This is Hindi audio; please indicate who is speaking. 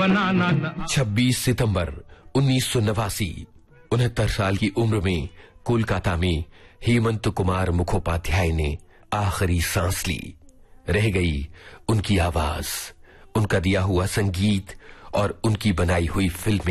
Speaker 1: बनाना न।
Speaker 2: 26 सितंबर 1989, 69 साल की उम्र में कोलकाता में हेमंत कुमार मुखोपाध्याय ने आखिरी सांस ली। रह गई उनकी आवाज, उनका दिया हुआ संगीत और उनकी बनाई हुई फिल्में।